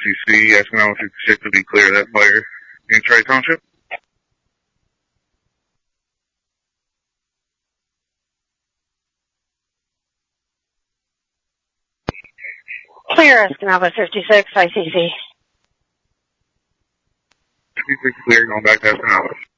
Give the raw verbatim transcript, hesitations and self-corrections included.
C C, Escanaba fifty-six to be clear of that fire in Tri-Township. Clear, Escanaba fifty-six, I C C. fifty-six clear, going back to Escanaba.